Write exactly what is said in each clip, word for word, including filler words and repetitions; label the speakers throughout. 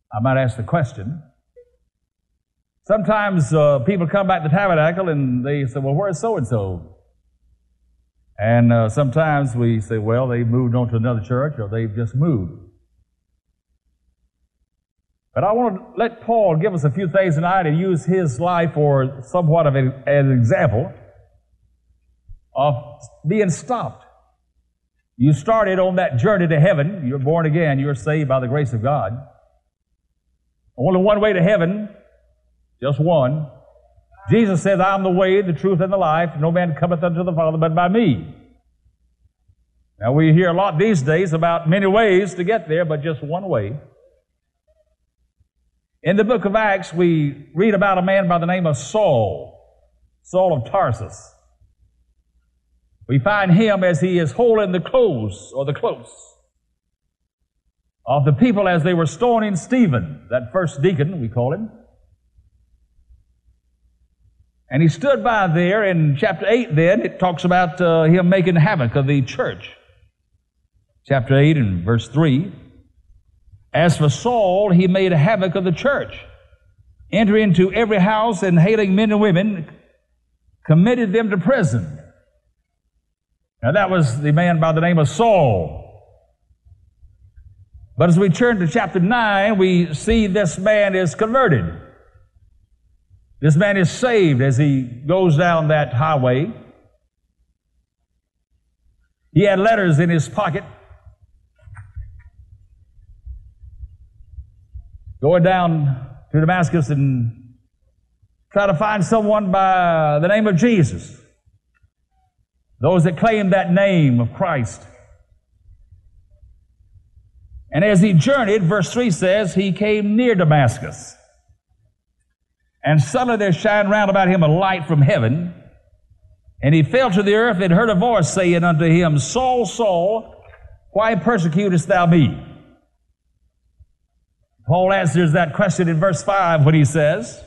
Speaker 1: I might ask the question. Sometimes uh, people come back to the tabernacle and they say, well, where's so-and-so? And uh, sometimes we say, well, they moved on to another church or they've just moved. But I want to let Paul give us a few things tonight and use his life for somewhat of a, an example of being stopped. You started on that journey to heaven. You're born again. You're saved by the grace of God. Only one way to heaven, just one. Jesus says, I am the way, the truth, and the life. No man cometh unto the Father but by me. Now, we hear a lot these days about many ways to get there, but just one way. In the book of Acts, we read about a man by the name of Saul, Saul of Tarsus. We find him as he is holding the clothes, or the close, of the people as they were stoning Stephen, that first deacon, we call him. And he stood by there. In chapter eight then, it talks about uh, him making havoc of the church. Chapter eight and verse three. As for Saul, he made havoc of the church, entering into every house and hailing men and women, committed them to prison. Now that was the man by the name of Saul. But as we turn to chapter nine, we see this man is converted. This man is saved as he goes down that highway. He had letters in his pocket, going down to Damascus and try to find someone by the name of Jesus. Those that claim that name of Christ. And as he journeyed, verse three says, he came near Damascus. And suddenly there shined round about him a light from heaven. And he fell to the earth and heard a voice saying unto him, Saul, Saul, why persecutest thou me? Paul answers that question in verse five when he says,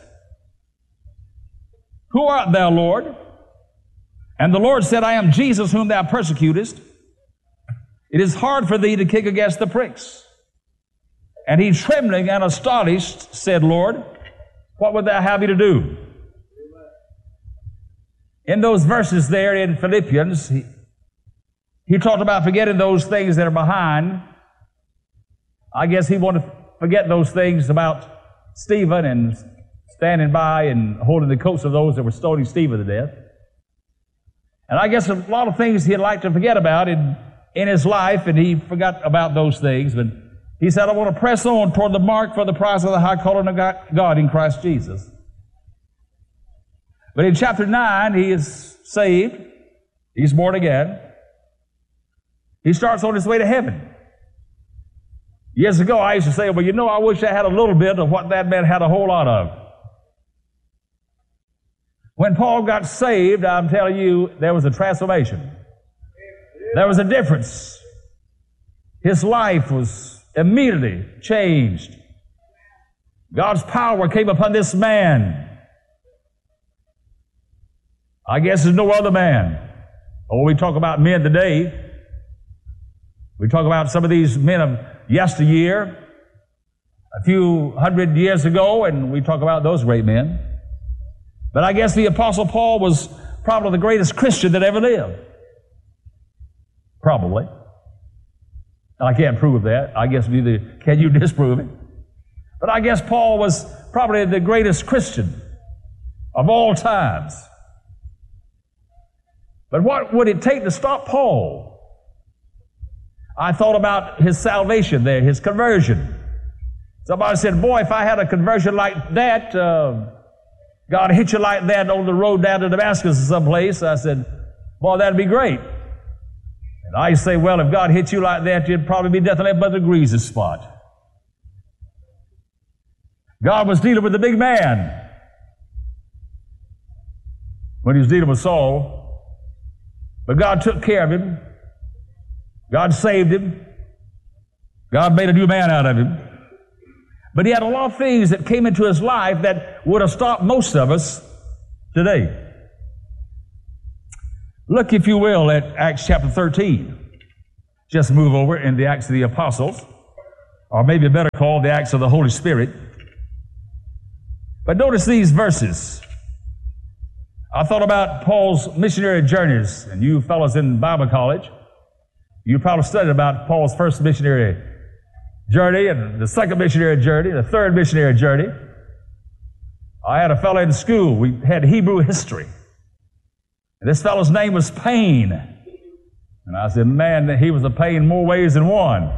Speaker 1: Who art thou, Lord? And the Lord said, I am Jesus whom thou persecutest. It is hard for thee to kick against the pricks. And he, trembling and astonished, said, Lord, what would thou have me to do? In those verses there in Philippians, he, he talked about forgetting those things that are behind. I guess he wanted to forget those things about Stephen and standing by and holding the coats of those that were stoning Stephen to death. And I guess a lot of things he'd like to forget about in, in his life, and he forgot about those things. But he said, I want to press on toward the mark for the prize of the high calling of God in Christ Jesus. But in chapter nine, he is saved. He's born again. He starts on his way to heaven. Years ago, I used to say, well, you know, I wish I had a little bit of what that man had a whole lot of. When Paul got saved, I'm telling you, there was a transformation. There was a difference. His life was immediately changed. God's power came upon this man. I guess there's no other man. Oh, we talk about men today. We talk about some of these men of yesteryear, a few hundred years ago, and we talk about those great men. But I guess the Apostle Paul was probably the greatest Christian that ever lived. Probably. I can't prove that. I guess neither can you disprove it. But I guess Paul was probably the greatest Christian of all times. But what would it take to stop Paul? I thought about his salvation there, his conversion. Somebody said, boy, if I had a conversion like that, uh, God hit you like that on the road down to Damascus or someplace. I said, boy, that'd be great. And I say, well, if God hit you like that, you'd probably be nothing but the greasiest spot. God was dealing with the big man when he was dealing with Saul. But God took care of him. God saved him. God made a new man out of him. But he had a lot of things that came into his life that would have stopped most of us today. Look, if you will, at Acts chapter thirteen. Just move over in the Acts of the Apostles. or maybe better called the Acts of the Holy Spirit. But notice these verses. I thought about Paul's missionary journeys, and you fellows in Bible college, you probably studied about Paul's first missionary journey and the second missionary journey, the third missionary journey. I had a fellow in school, we had Hebrew history. And this fellow's name was Paine. And I said, man, he was a pain more ways than one.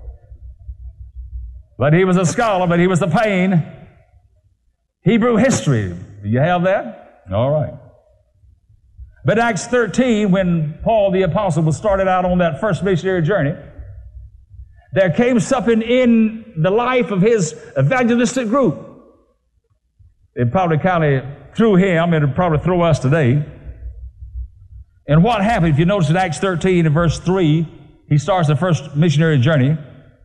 Speaker 1: But he was a scholar, but he was a pain. Hebrew history. Do you have that? All right. But Acts thirteen, when Paul the apostle was started out on that first missionary journey, there came something in the life of his evangelistic group. It probably kind of threw him, and it'll probably throw us today. And what happened, if you notice in Acts thirteen and verse three, he starts the first missionary journey.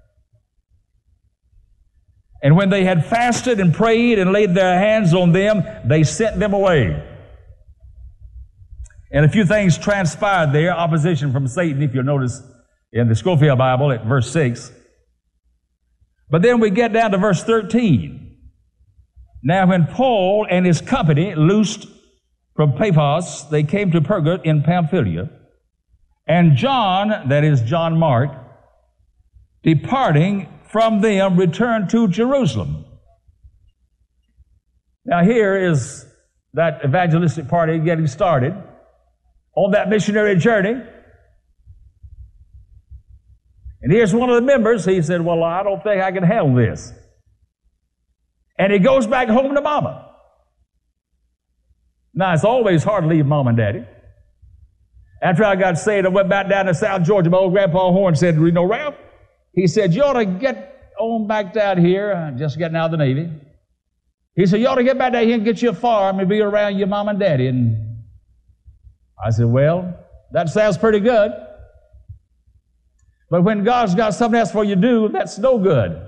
Speaker 1: And when they had fasted and prayed and laid their hands on them, they sent them away. And a few things transpired there. Opposition from Satan, if you'll notice in the Scofield Bible at verse six. But then we get down to verse thirteen. Now when Paul and his company loosed from Paphos, they came to Perga in Pamphylia. And John, that is John Mark, departing from them, returned to Jerusalem. Now here is that evangelistic party getting started on that missionary journey. And here's one of the members. He said, well, I don't think I can handle this. And he goes back home to mama. Now, it's always hard to leave mom and daddy. After I got saved, I went back down to South Georgia. My old Grandpa Horn said, you know, Ralph, he said, you ought to get on back down here. I'm just getting out of the Navy. He said, you ought to get back down here and get you a farm and be around your mom and daddy. And I said, well, that sounds pretty good. But when God's got something else for you to do, that's no good.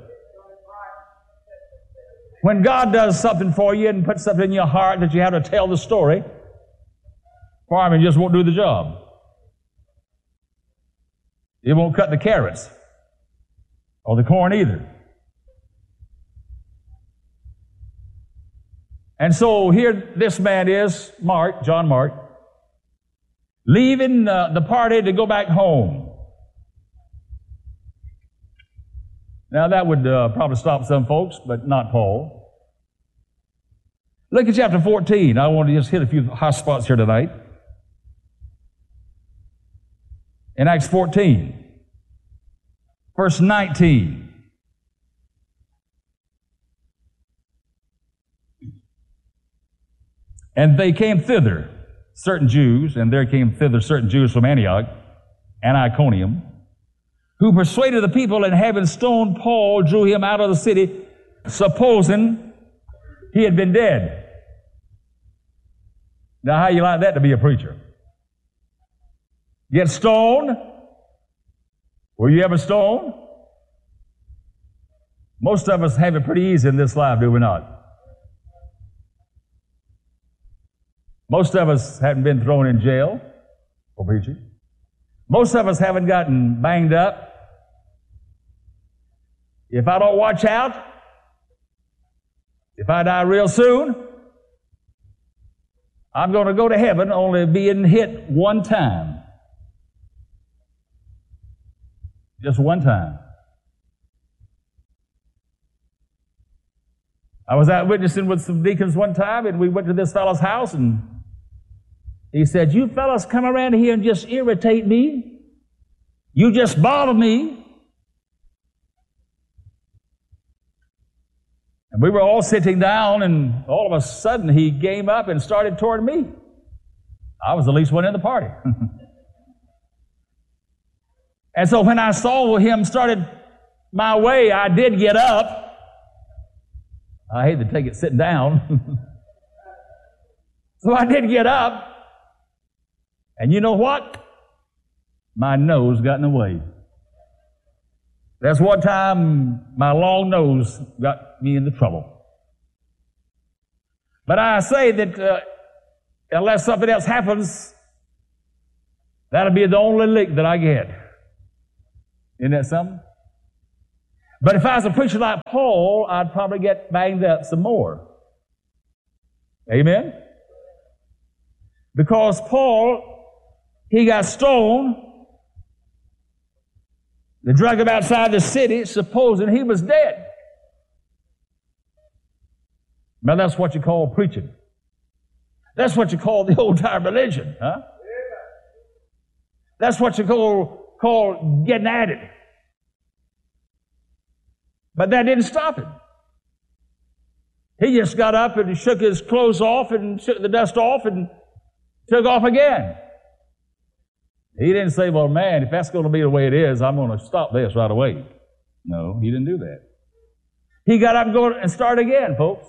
Speaker 1: When God does something for you and puts something in your heart that you have to tell the story, farming just won't do the job. It won't cut the carrots or the corn either. And so here this man is, Mark, John Mark, leaving uh, the party to go back home. Now that would uh, probably stop some folks, but not Paul. Look at chapter fourteen. I want to just hit a few hot spots here tonight. In Acts fourteen, verse nineteen. And they came thither, certain Jews, and there came thither certain Jews from Antioch and Iconium, who persuaded the people, and having stoned Paul, drew him out of the city, supposing he had been dead. Now, how you like that to be a preacher? Get stoned? Were you ever stoned? Most of us have it pretty easy in this life, do we not? Most of us haven't been thrown in jail for preaching. Most of us haven't gotten banged up. If I don't watch out, if I die real soon, I'm going to go to heaven only being hit one time. Just one time. I was out witnessing with some deacons one time, and we went to this fellow's house, and he said, you fellas come around here and just irritate me. You just bother me. And we were all sitting down, and all of a sudden he came up and started toward me. I was the least one in the party. And so when I saw him started my way, I did get up. I hate to take it sitting down. So I did get up. And you know what? My nose got in the way. That's one time my long nose got me into trouble. But I say that uh, unless something else happens, that'll be the only lick that I get. Isn't that something? But if I was a preacher like Paul, I'd probably get banged up some more. Amen? Because Paul, he got stoned. They drug him outside the city, supposing he was dead. Now that's what you call preaching. That's what you call the old-time religion, huh? That's what you call, call getting at it. But that didn't stop him. He just got up and shook his clothes off and shook the dust off and took off again. He didn't say, well, man, if that's going to be the way it is, I'm going to stop this right away. No, he didn't do that. He got up and go and start again, folks.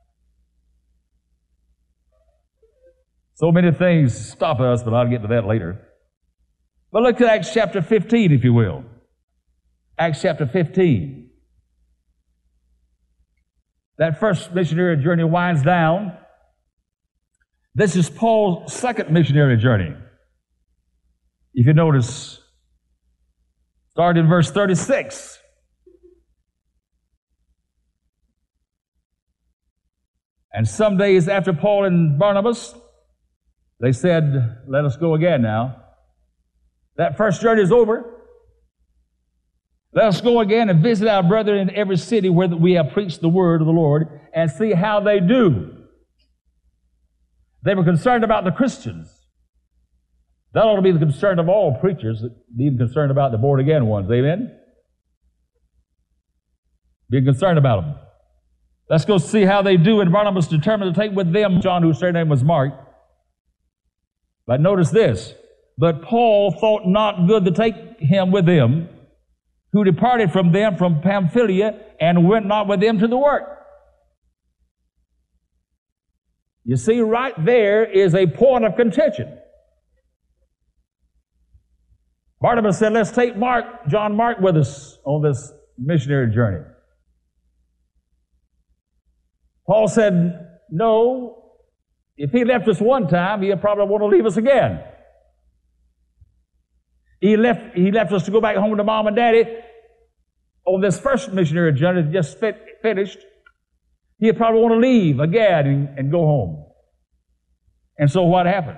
Speaker 1: So many things stop us, but I'll get to that later. But look at Acts chapter fifteen, if you will. Acts chapter fifteen. That first missionary journey winds down. This is Paul's second missionary journey. If you notice, start in verse thirty-six. And some days after Paul and Barnabas, they said, let us go again now. That first journey is over. Let us go again and visit our brethren in every city where we have preached the word of the Lord and see how they do. They were concerned about the Christians. That ought to be the concern of all preachers, being concerned about the born-again ones. Amen? Being concerned about them. Let's go see how they do. And Barnabas determined to take with them John, whose surname was Mark. But notice this. But Paul thought not good to take him with them, who departed from them from Pamphylia and went not with them to the work. You see, right there is a point of contention. Barnabas said, let's take Mark, John Mark with us on this missionary journey. Paul said, no, if he left us one time, he'll probably want to leave us again. He left, he left us to go back home to mom and daddy on this first missionary journey that just fit, finished. He'll probably want to leave again and, and go home. And so what happened?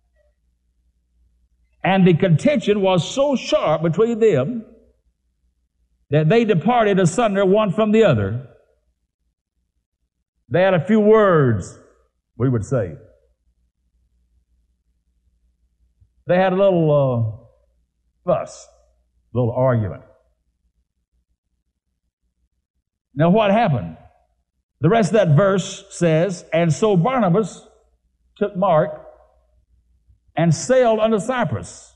Speaker 1: And the contention was so sharp between them that they departed asunder one from the other. They had a few words, we would say. They had a little uh, fuss, a little argument. Now what happened? The rest of that verse says, and so Barnabas took Mark and sailed unto Cyprus.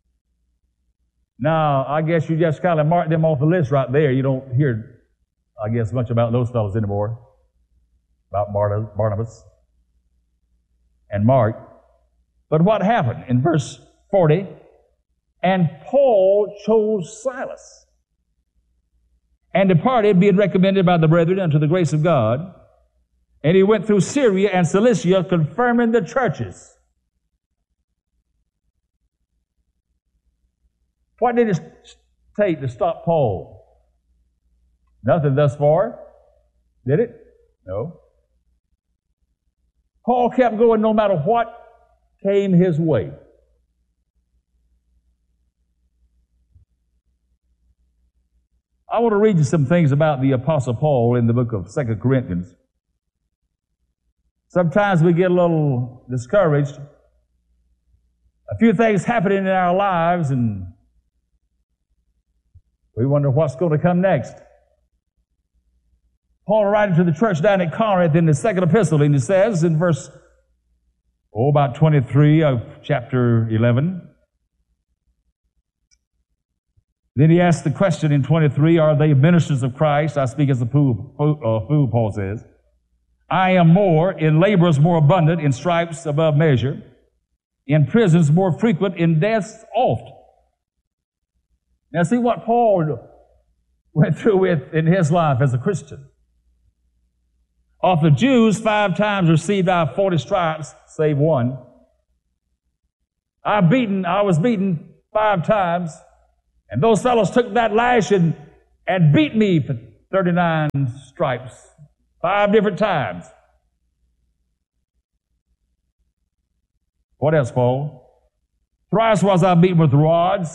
Speaker 1: Now, I guess you just kind of mark them off the list right there. You don't hear, I guess, much about those fellows anymore, about Barnabas and Mark. But what happened? In verse forty, and Paul chose Silas and departed, being recommended by the brethren unto the grace of God. And he went through Syria and Cilicia, confirming the churches. What did it take to stop Paul? Nothing thus far. Did it? No. Paul kept going no matter what came his way. I want to read you some things about the Apostle Paul in the book of Second Corinthians. Sometimes we get a little discouraged. A few things happening in our lives, and we wonder what's going to come next. Paul writing to the church down at Corinth in the second epistle, and he says in verse, oh, about twenty-three of chapter eleven, then he asks the question in twenty-three, are they ministers of Christ? I speak as a fool, uh, fool, Paul says. I am more, in labors more abundant, in stripes above measure, in prisons more frequent, in deaths oft. Now see what Paul went through with in his life as a Christian. Of the Jews, five times received I forty stripes, save one. I beaten, I was beaten five times, and those fellows took that lash and and beat me for thirty-nine stripes, five different times. What else, Paul? Thrice was I beaten with rods.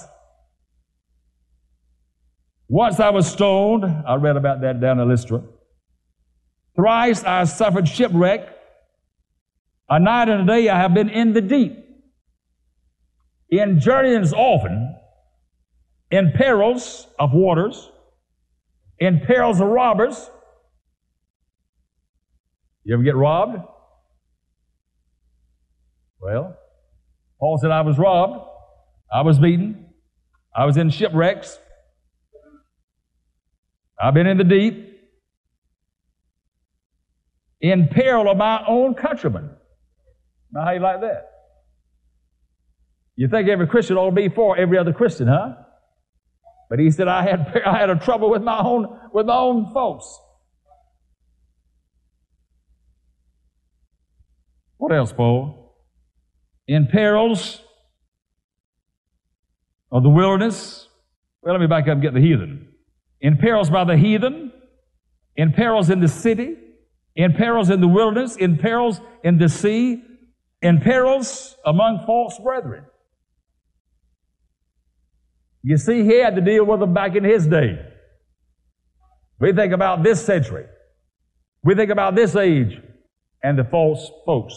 Speaker 1: Once I was stoned. I read about that down in Lystra. Thrice I suffered shipwreck. A night and a day I have been in the deep. In journeyings often, in perils of waters, in perils of robbers. You ever get robbed? Well, Paul said, I was robbed, I was beaten, I was in shipwrecks, I've been in the deep, in peril of my own countrymen. Now, how you like that? You think every Christian ought to be for every other Christian, huh? But he said, I had I had a trouble with my own with my own folks. What else, Paul? In perils of the wilderness. Well, let me back up and get the heathen. In perils by the heathen, in perils in the city, in perils in the wilderness, in perils in the sea, in perils among false brethren. You see, he had to deal with them back in his day. We think about this century. We think about this age and the false folks.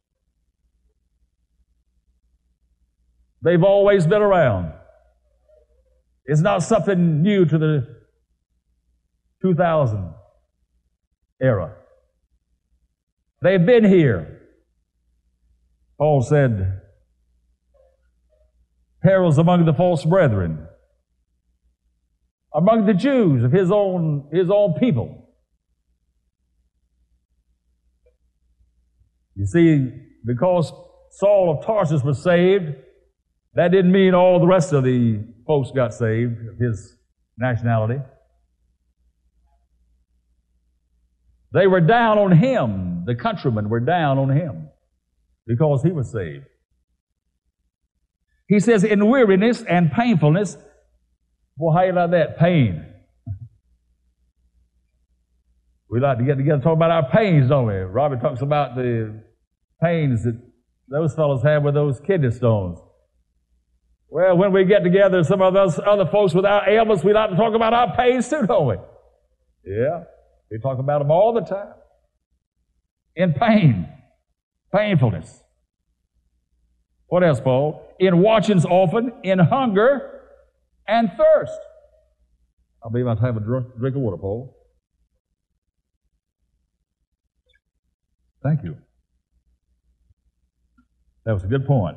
Speaker 1: They've always been around. It's not something new to the two thousand era. They've been here. Paul said, perils among the false brethren, among the Jews of his own, his own people. You see, because Saul of Tarsus was saved, that didn't mean all the rest of the folks got saved of his nationality. They were down on him. The countrymen were down on him because he was saved. He says, in weariness and painfulness. Well, how you like that? Pain. We like to get together and talk about our pains, don't we? Robert talks about the pains that those fellows have with those kidney stones. Well, when we get together, some of those other folks without ailments, we like to talk about our pains too, don't we? Yeah, we talk about them all the time. In pain, painfulness. What else, Paul? In watchings often, in hunger and thirst. I believe I'll have a drink of water, Paul. Thank you. That was a good point.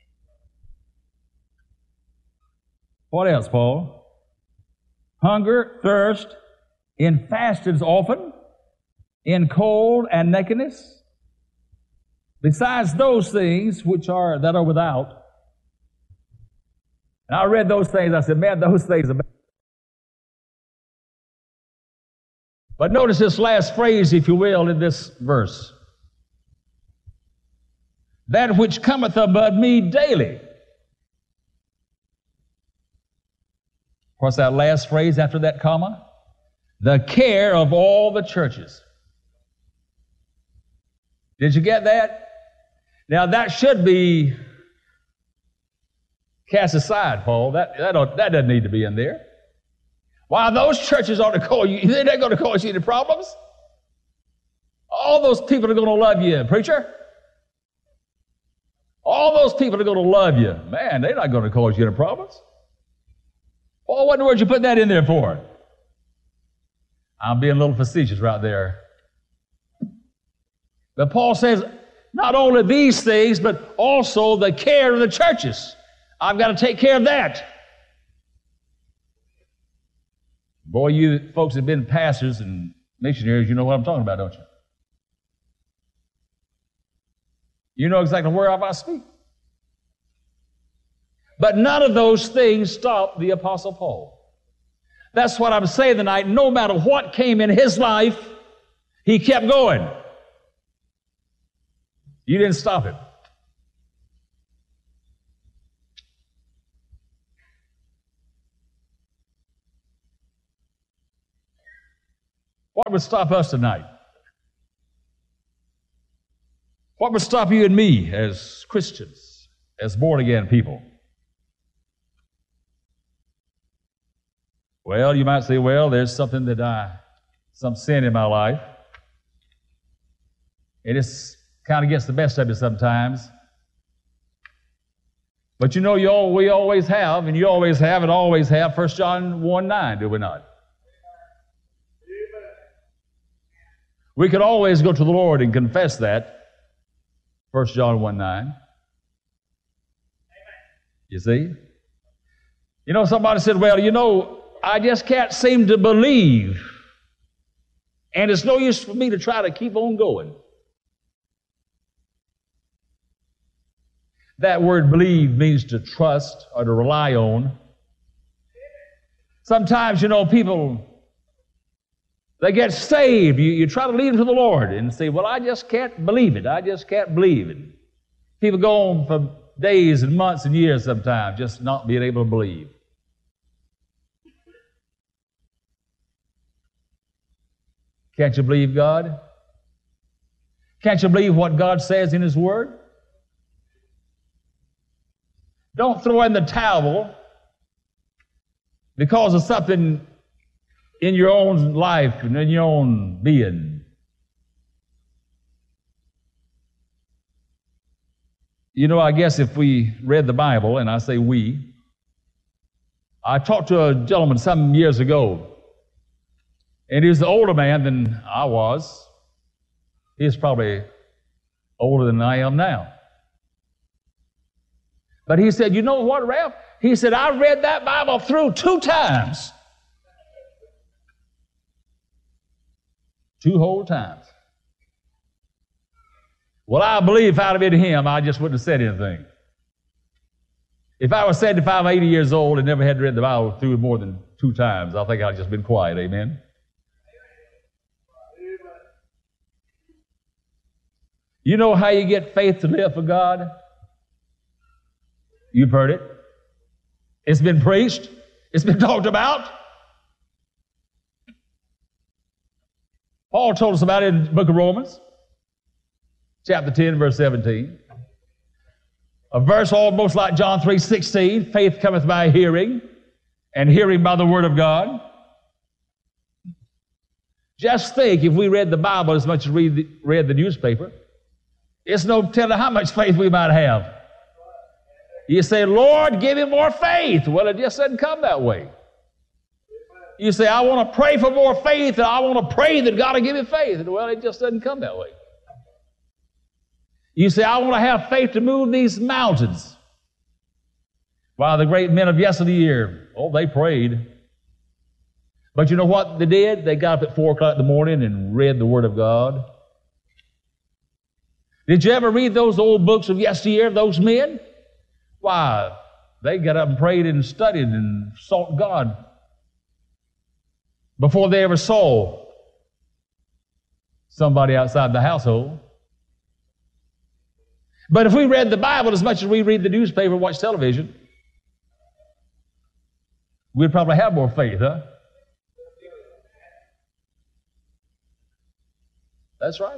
Speaker 1: What else, Paul? Hunger, thirst, in fastings often, in cold and nakedness. Besides those things which are that are without. And I read those things, I said, man, those things are bad. But notice this last phrase, if you will, in this verse. That which cometh above me daily. What's that last phrase after that comma? The care of all the churches. Did you get that? Now that should be cast aside, Paul. That, that, don't, that doesn't need to be in there. Why, those churches ought to call you, they're not going to cause you any problems. All those people are going to love you, preacher. All those people are going to love you. Man, they're not going to cause you any problems. Paul, what in the world did you put that in there for? I'm being a little facetious right there. But Paul says, not only these things, but also the care of the churches. I've got to take care of that. Boy, you folks that have been pastors and missionaries, you know what I'm talking about, don't you? You know exactly whereof I speak. But none of those things stopped the Apostle Paul. That's what I'm saying tonight. No matter what came in his life, he kept going. You didn't stop him. What would stop us tonight? What would stop you and me as Christians, as born-again people? Well, you might say, well, there's something that I, some sin in my life. It is kind of gets the best of me sometimes. But you know, you all, we always have, and you always have, and always have, First John one nine, do we not? We could always go to the Lord and confess that. First John one nine. You see? You know, somebody said, well, you know, I just can't seem to believe. And it's no use for me to try to keep on going. That word believe means to trust or to rely on. Sometimes, you know, people, they get saved. You, you try to lead them to the Lord and say, well, I just can't believe it. I just can't believe it. People go on for days and months and years sometimes just not being able to believe. Can't you believe God? Can't you believe what God says in His Word? Don't throw in the towel because of something in your own life and in your own being. You know, I guess if we read the Bible, and I say we, I talked to a gentleman some years ago, and he was an older man than I was. He's probably older than I am now. But he said, you know what, Ralph? He said, I read that Bible through two times. Two whole times. Well, I believe if I'd have been him, I just wouldn't have said anything. If I was seventy-five, eighty years old and never had read the Bible through more than two times, I think I'd just been quiet, amen? You know how you get faith to live for God? You've heard it. It's been preached. It's been talked about. Paul told us about it in the book of Romans, chapter ten, verse seventeen. A verse almost like John three sixteen, faith cometh by hearing, and hearing by the word of God. Just think if we read the Bible as much as we read the, read the newspaper, it's no telling how much faith we might have. You say, Lord, give me more faith. Well, it just doesn't come that way. You say, I want to pray for more faith, and I want to pray that God will give me faith. Well, it just doesn't come that way. You say, I want to have faith to move these mountains. While the great men of yesteryear, oh, they prayed. But you know what they did? They got up at four o'clock in the morning and read the Word of God. Did you ever read those old books of yesteryear, those men? Why, they got up and prayed and studied and sought God before they ever saw somebody outside the household. But if we read the Bible as much as we read the newspaper and watch television, we'd probably have more faith, huh? That's right.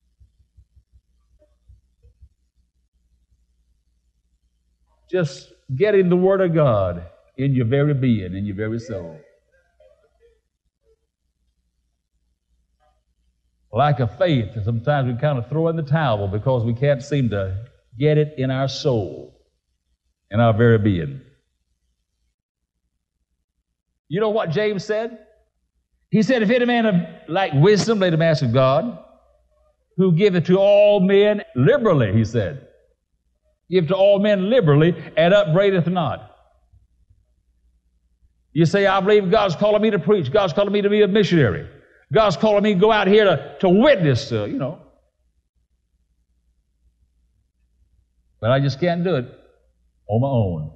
Speaker 1: Just getting the Word of God in your very being, in your very soul. Lack of faith, sometimes we kind of throw in the towel because we can't seem to get it in our soul, in our very being. You know what James said? He said, if any man lack wisdom, let him ask of God, who giveth to all men liberally, he said. Give to all men liberally, and upbraideth not. You say, I believe God's calling me to preach. God's calling me to be a missionary. God's calling me to go out here to, to witness, uh, you know. But I just can't do it on my own.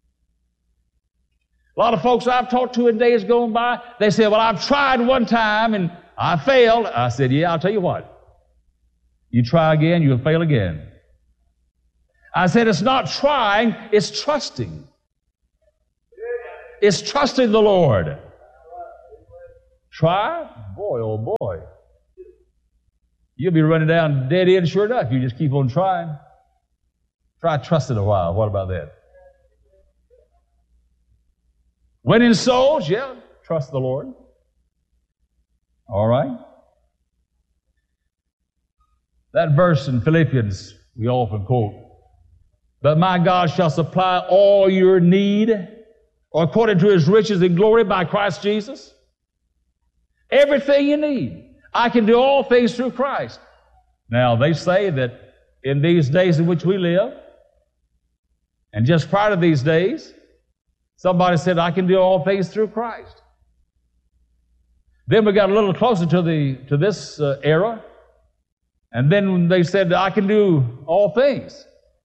Speaker 1: A lot of folks I've talked to in days gone by, they say, well, I've tried one time and I failed. I said, yeah, I'll tell you what. You try again, you'll fail again. I said, it's not trying, it's trusting. It's trusting the Lord. Try? Boy, oh boy. You'll be running down dead end sure enough. You just keep on trying. Try trusting a while. What about that? Winning souls? Yeah. Trust the Lord. All right. That verse in Philippians we often quote. But my God shall supply all your need according to his riches and glory by Christ Jesus. Everything you need. I can do all things through Christ. Now, they say that in these days in which we live, and just prior to these days, somebody said, I can do all things through Christ. Then we got a little closer to the to this uh, era, and then they said, I can do all things.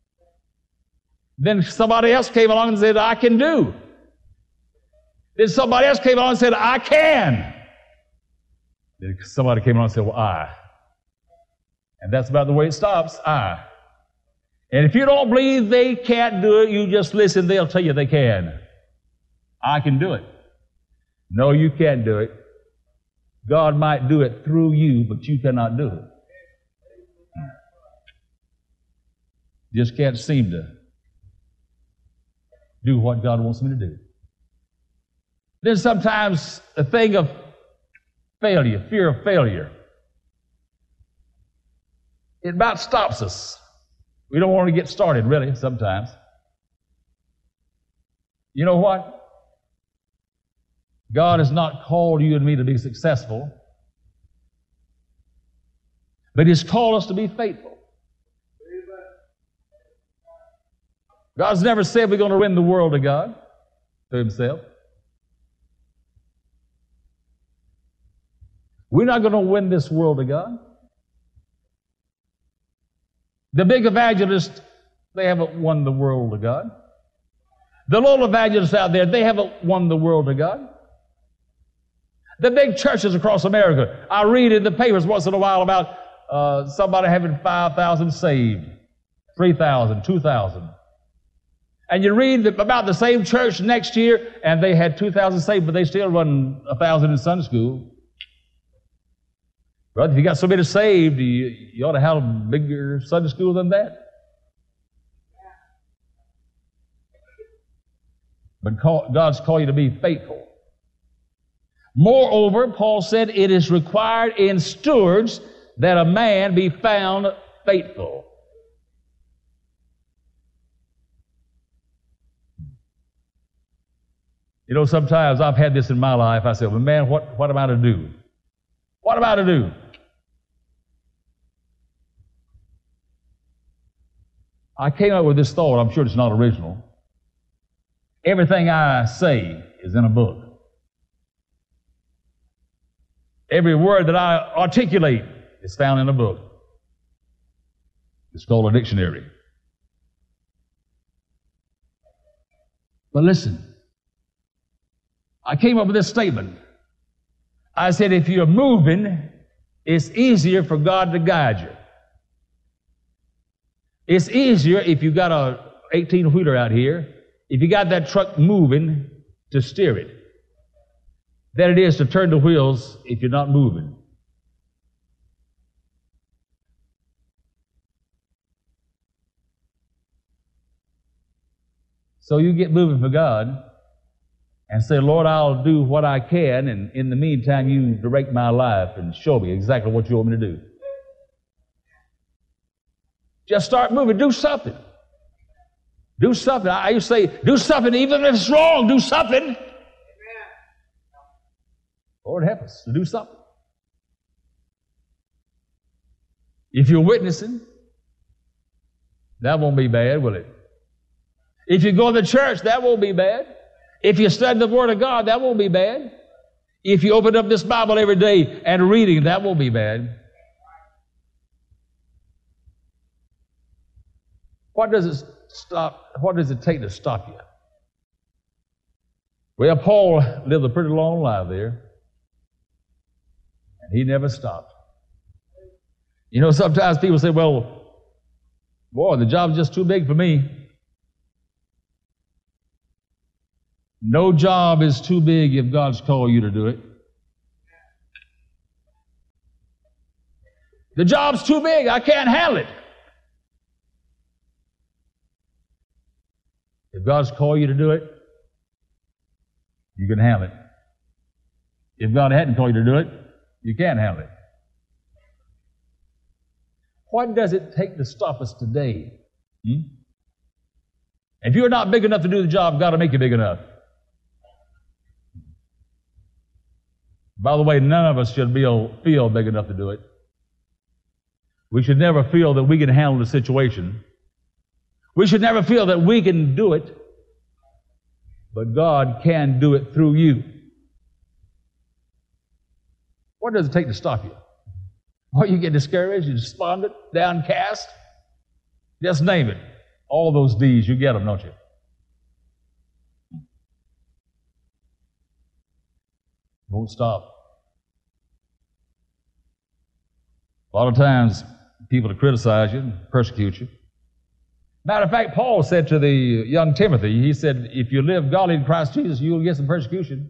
Speaker 1: Then somebody else came along and said, I can do. Then somebody else came along and said, I can. Then somebody came along and said, well, I. And that's about the way it stops, I. And if you don't believe they can't do it, you just listen, they'll tell you they can. I can do it. No, you can't do it. God might do it through you, but you cannot do it. Just can't seem to do what God wants me to do. Then sometimes a thing of failure, fear of failure, it about stops us. We don't want to get started, really, sometimes. You know what? God has not called you and me to be successful, but He's called us to be faithful. God's never said we're going to win the world to God, to Himself. We're not going to win this world to God. The big evangelists, they haven't won the world to God. The little evangelists out there, they haven't won the world to God. The big churches across America, I read in the papers once in a while about uh, somebody having five thousand saved, three thousand, two thousand. And you read about the same church next year, and they had two thousand saved, but they still run one thousand in Sunday school. Brother, if you got so many saved, you, you ought to have a bigger Sunday school than that. But call, God's called you to be faithful. Moreover, Paul said, it is required in stewards that a man be found faithful. You know, sometimes I've had this in my life. I said, well, man, what, what am I to do? What am I to do? I came up with this thought. I'm sure it's not original. Everything I say is in a book. Every word that I articulate is found in a book. It's called a dictionary. But listen, I came up with this statement. I said, if you're moving, it's easier for God to guide you. It's easier if you got a eighteen-wheeler out here, if you got that truck moving, to steer it, than it is to turn the wheels if you're not moving. So you get moving for God and say, Lord, I'll do what I can, and in the meantime, you direct my life and show me exactly what you want me to do. Just start moving. Do something. Do something. I used to say, do something, even if it's wrong, do something. Amen. Lord, help us to do something. If you're witnessing, that won't be bad, will it? If you go to the church, that won't be bad. If you study the Word of God, that won't be bad. If you open up this Bible every day and reading, that won't be bad. What does it stop? What does it take to stop you? Well, Paul lived a pretty long life there, and he never stopped. You know, sometimes people say, well, boy, the job's just too big for me. No job is too big if God's called you to do it. The job's too big. I can't handle it. If God's called you to do it, you can handle it. If God hadn't called you to do it, you can't handle it. What does it take to stop us today? Hmm? If you're not big enough to do the job, God will make you big enough. By the way, none of us should be, feel big enough to do it. We should never feel that we can handle the situation. We should never feel that we can do it. But God can do it through you. What does it take to stop you? Or you get discouraged, you despondent, downcast. Just name it. All those D's, you get them, don't you? Won't stop. A lot of times, people to criticize you and persecute you. Matter of fact, Paul said to the young Timothy, he said, if you live godly in Christ Jesus, you'll get some persecution.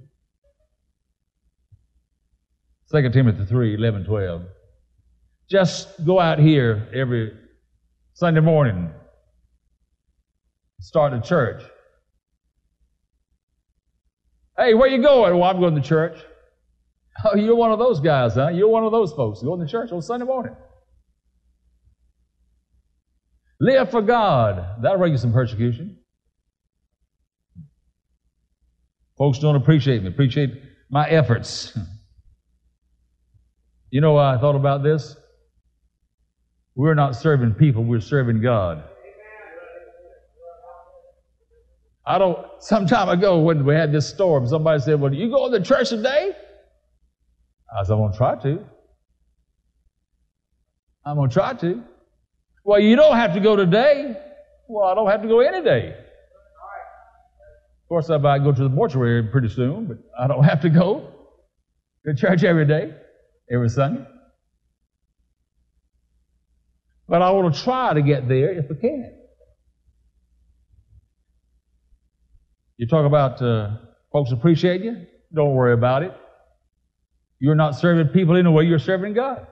Speaker 1: Second Timothy three, eleven, twelve. Just go out here every Sunday morning, start a church. Hey, where you going? Well, I'm going to church. Oh, you're one of those guys, huh? You're one of those folks going to church on Sunday morning. Live for God. That'll bring you some persecution. Folks don't appreciate me, appreciate my efforts. You know, I thought about this. We're not serving people, we're serving God. I don't, some time ago when we had this storm, somebody said, well, you go to the church today? I said, I'm going to try to. I'm going to try to. Well, you don't have to go today. Well, I don't have to go any day. Of course, I might go to the mortuary pretty soon, but I don't have to go to church every day, every Sunday. But I want to try to get there if I can. You talk about uh, folks appreciate you? Don't worry about it. You're not serving people anyway, you're serving God.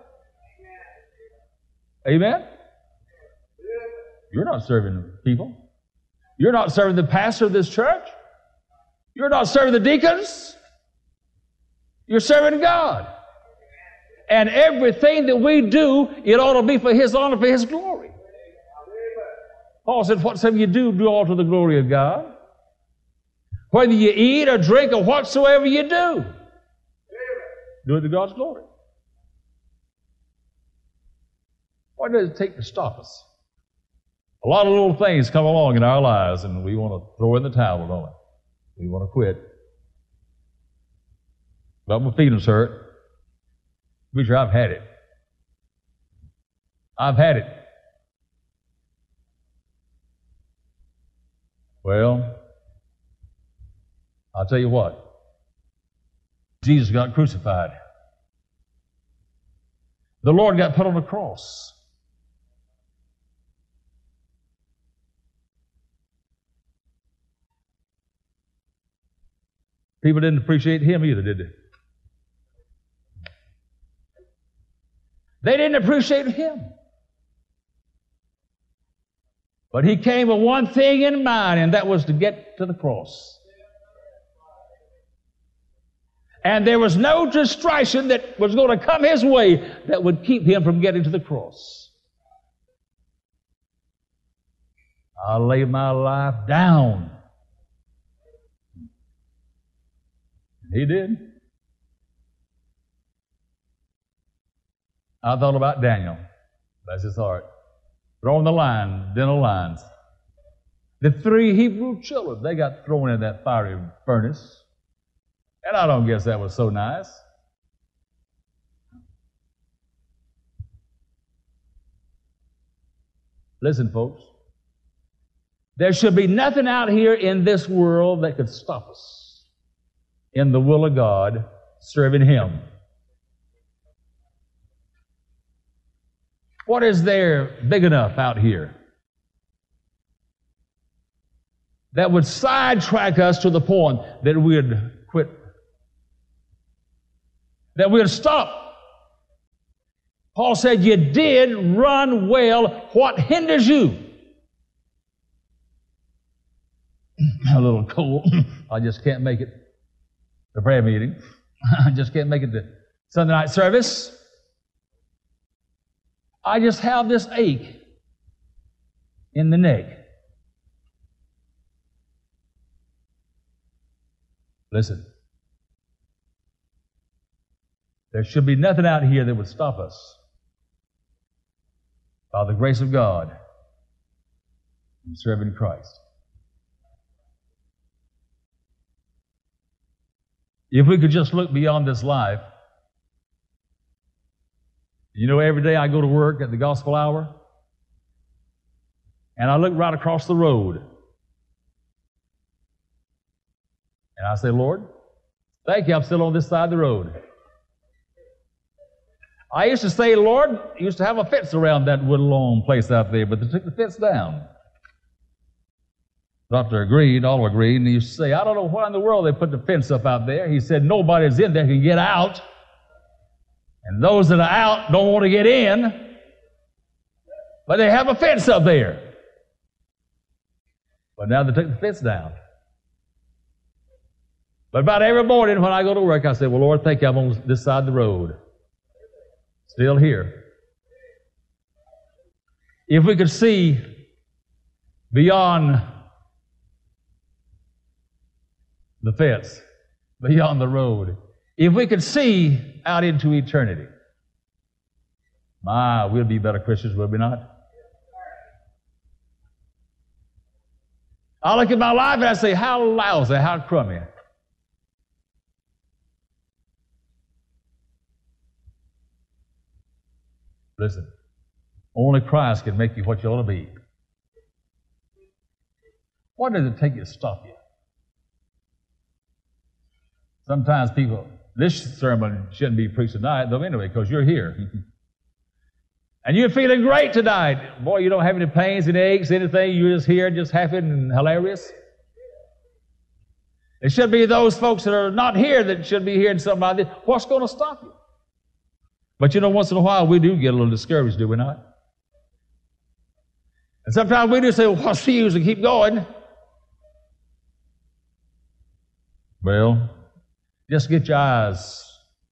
Speaker 1: Amen? You're not serving people. You're not serving the pastor of this church. You're not serving the deacons. You're serving God. And everything that we do, it ought to be for His honor, for His glory. Paul said, whatsoever you do, do all to the glory of God. Whether you eat or drink or whatsoever you do, do it to God's glory. What does it take to stop us? A lot of little things come along in our lives and we want to throw in the towel, don't we? We want to quit. But my feelings hurt. Preacher, I've had it. I've had it. Well, I'll tell you what. Jesus got crucified. The Lord got put on the cross. People didn't appreciate Him either, did they? They didn't appreciate Him. But He came with one thing in mind, and that was to get to the cross. And there was no distraction that was going to come His way that would keep Him from getting to the cross. I'll lay my life down. He did. I thought about Daniel. Bless his heart. Thrown the line, dental lines. The three Hebrew children, they got thrown in that fiery furnace. And I don't guess that was so nice. Listen, folks. There should be nothing out here in this world that could stop us in the will of God, serving Him. What is there big enough out here that would sidetrack us to the point that we'd quit? That we'd stop Paul said, you did run well. What hinders you? A little cold. I just can't make it to prayer meeting. I just can't make it to Sunday night service. I just have this ache in the neck. Listen. There should be nothing out here that would stop us, by the grace of God, from serving Christ. If we could just look beyond this life. You know, every day I go to work at the gospel hour, and I look right across the road, and I say, Lord, thank you, I'm still on this side of the road. I used to say, Lord, used to have a fence around that Woodlawn place out there, but they took the fence down. The doctor agreed, all agreed, and he used to say, I don't know why in the world they put the fence up out there. He said, nobody's in there can get out, and those that are out don't want to get in, but they have a fence up there. But now they took the fence down. But about every morning when I go to work, I say, well, Lord, thank you, I'm on this side of the road. Still here. If we could see beyond the fence, beyond the road, if we could see out into eternity, my, we'll be better Christians, will we not? I look at my life and I say, how lousy, how crummy. Listen, only Christ can make you what you ought to be. What does it take you to stop you? Sometimes people, this sermon shouldn't be preached tonight, though anyway, because you're here. And you're feeling great tonight. Boy, you don't have any pains and aches, anything. You're just here, just happy and hilarious. It should be those folks that are not here that should be hearing something like this. What's going to stop you? But you know, once in a while we do get a little discouraged, do we not? And sometimes we do say, well, what's the use to keep going? Well, just get your eyes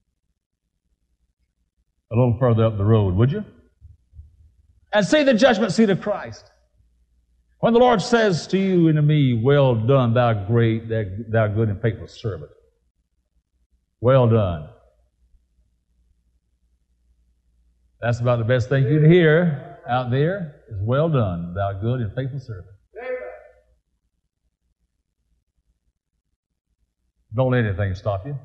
Speaker 1: a little further up the road, would you? And see the judgment seat of Christ. When the Lord says to you and to me, well done, thou great, thou good and faithful servant. Well done. That's about the best thing you'd hear out there is well done, thou good and faithful servant. Amen. Don't let anything stop you.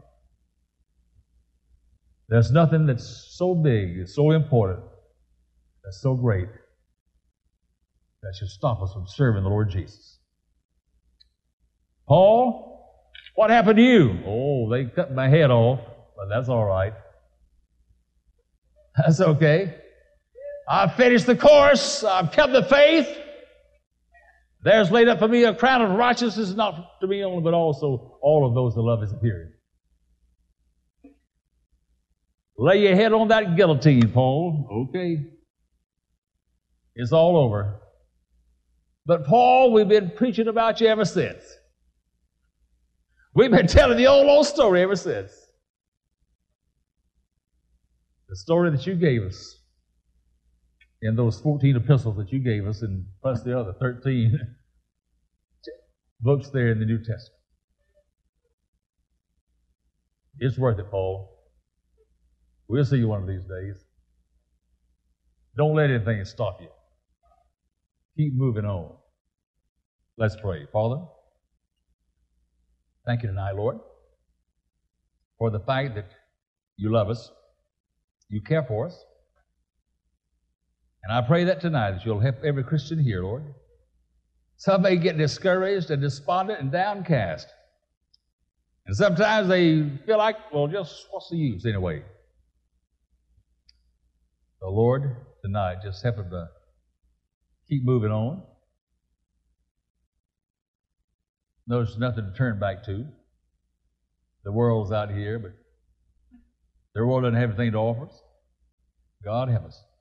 Speaker 1: There's nothing that's so big, it's so important, that's so great, that should stop us from serving the Lord Jesus. Paul, what happened to you? Oh, they cut my head off, but that's all right. That's okay. I've finished the course. I've kept the faith. There's laid up for me a crown of righteousness, not to me only, but also all of those that love His appearing. Lay your head on that guillotine, Paul. Okay. It's all over. But Paul, we've been preaching about you ever since. We've been telling the old, old story ever since. The story that you gave us in those fourteen epistles that you gave us, and plus the other thirteen books there in the New Testament. It's worth it, Paul. We'll see you one of these days. Don't let anything stop you. Keep moving on. Let's pray. Father, thank you tonight, Lord, for the fact that you love us. You care for us. And I pray that tonight that you'll help every Christian here, Lord. Some may get discouraged and despondent and downcast. And sometimes they feel like, well, just what's the use anyway? So, Lord, tonight, just help them to keep moving on. There's nothing to turn back to. The world's out here, but the world doesn't have anything to offer us. God help us.